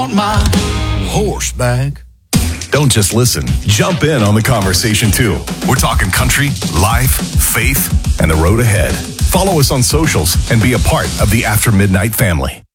want my horse back. Don't just listen. Jump in on the conversation, too. We're talking country, life, faith, and the road ahead. Follow us on socials and be a part of the After Midnight family.